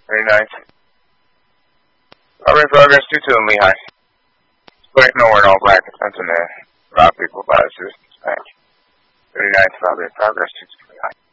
39th. Robbery in progress 2-2 in Lehigh. Black nowhere in all black attempting to rob people by assistance bank. 39th robbery in progress 2-2 in Lehigh.